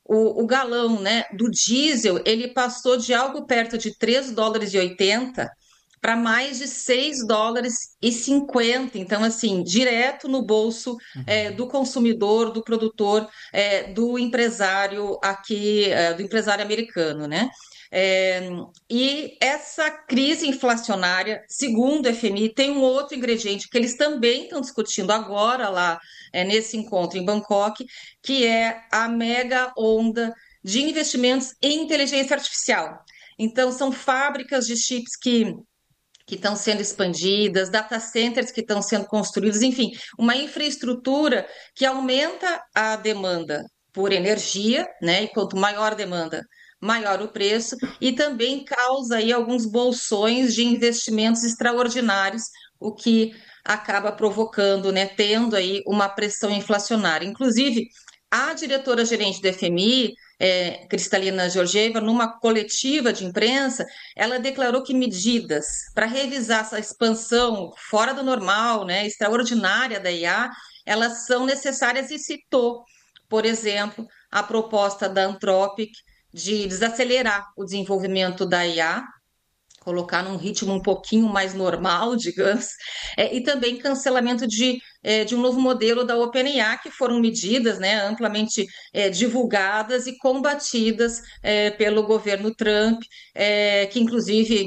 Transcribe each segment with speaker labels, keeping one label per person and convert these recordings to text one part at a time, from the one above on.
Speaker 1: o galão, né, do diesel, ele passou de algo perto de 3,80 para mais de 6,50 dólares. Então, assim, direto no bolso
Speaker 2: Uhum.
Speaker 1: do consumidor, do produtor, do empresário aqui, do empresário americano, né? É, e essa crise inflacionária, segundo o FMI, tem um outro ingrediente que eles também estão discutindo agora lá, nesse encontro em Bangkok, que é a mega onda de investimentos em inteligência artificial. Então, são fábricas de chips que estão sendo expandidas, data centers que estão sendo construídos, enfim, uma infraestrutura que aumenta a demanda por energia, né? E quanto maior a demanda, maior o preço, e também causa aí alguns bolsões de investimentos extraordinários, o que acaba provocando, né, tendo aí uma pressão inflacionária. Inclusive, a diretora-gerente do FMI, Cristalina Georgieva, numa coletiva de imprensa, ela declarou que medidas para revisar essa expansão fora do normal, né, extraordinária da IA, elas são necessárias e citou, por exemplo, a proposta da Anthropic de desacelerar o desenvolvimento da IA, colocar num ritmo um pouquinho mais normal, digamos, e também cancelamento de um novo modelo da OpenAI, que foram medidas, né, amplamente divulgadas e combatidas pelo governo Trump, que inclusive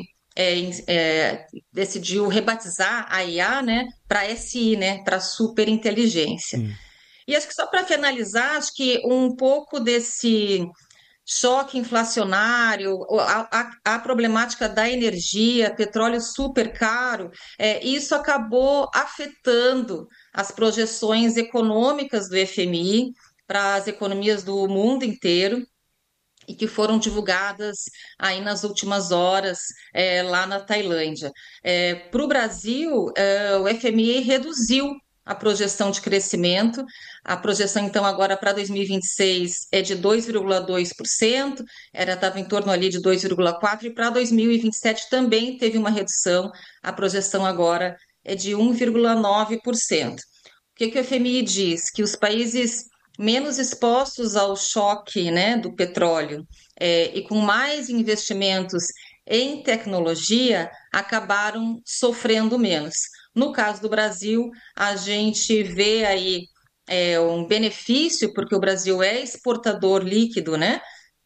Speaker 1: decidiu rebatizar a IA, né, para SI, né, para superinteligência.
Speaker 2: Sim.
Speaker 1: E acho que só para finalizar, acho que um pouco desse choque inflacionário, a problemática da energia, petróleo super caro, isso acabou afetando as projeções econômicas do FMI para as economias do mundo inteiro e que foram divulgadas aí nas últimas horas lá na Tailândia. Para o Brasil, o FMI reduziu a projeção de crescimento. A projeção, então, agora para 2026 é de 2,2%, estava em torno ali de 2,4%, e para 2027 também teve uma redução, a projeção agora é de 1,9%. O que que o FMI diz? Que os países menos expostos ao choque, né, do petróleo, e com mais investimentos em tecnologia, acabaram sofrendo menos. No caso do Brasil, a gente vê aí um benefício, porque o Brasil é exportador líquido, né,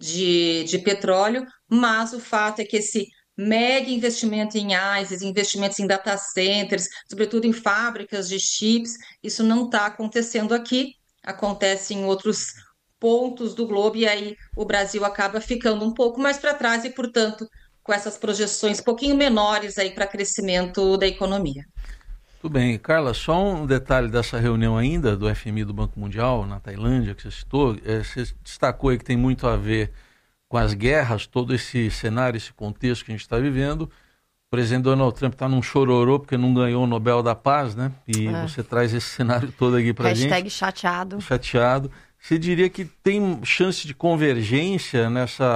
Speaker 1: de petróleo, mas o fato é que esse mega investimento em AI, esses investimentos em data centers, sobretudo em fábricas de chips, isso não está acontecendo aqui, acontece em outros pontos do globo, e aí o Brasil acaba ficando um pouco mais para trás e, portanto, com essas projeções um pouquinho menores aí para crescimento da economia.
Speaker 2: Tudo bem. Carla, só um detalhe dessa reunião ainda do FMI do Banco Mundial na Tailândia que você citou. Você destacou aí que tem muito a ver com as guerras, todo esse cenário, esse contexto que a gente está vivendo. O presidente Donald Trump está num chororô porque não ganhou o Nobel da Paz, né? E
Speaker 3: É.
Speaker 2: você traz esse cenário todo aqui para a gente.
Speaker 3: Hashtag chateado.
Speaker 2: Chateado. Você diria que tem chance de convergência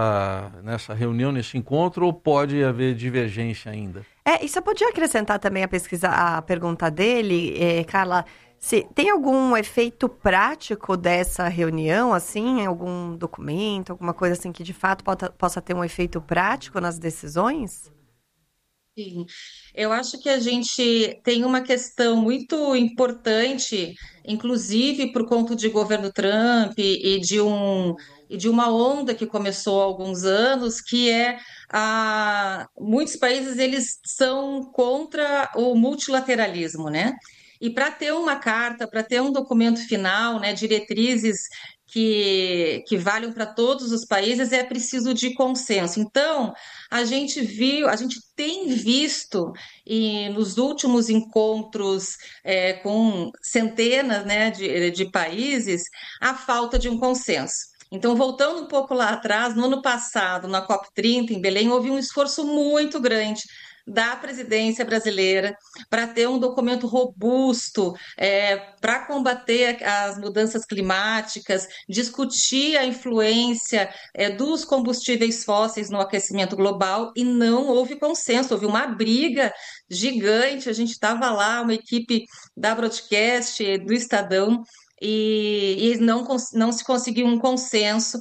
Speaker 2: nessa reunião, nesse encontro, ou pode haver divergência ainda?
Speaker 3: E você podia acrescentar também a pergunta dele, Carla, se tem algum efeito prático dessa reunião, assim, algum documento, alguma coisa assim que de fato possa ter um efeito prático nas decisões?
Speaker 1: Sim, eu acho que a gente tem uma questão muito importante, inclusive por conta de governo Trump e de uma onda que começou há alguns anos, que muitos países eles são contra o multilateralismo, né? E para ter uma carta, para ter um documento final, né, diretrizes que valham para todos os países, é preciso de consenso. Então, a gente tem visto e nos últimos encontros com centenas, né, de países, a falta de um consenso. Então, voltando um pouco lá atrás, no ano passado, na COP30 em Belém, houve um esforço muito grande da presidência brasileira para ter um documento robusto para combater as mudanças climáticas, discutir a influência dos combustíveis fósseis no aquecimento global, e não houve consenso, houve uma briga gigante. A gente estava lá, uma equipe da Broadcast, do Estadão, e não se conseguiu um consenso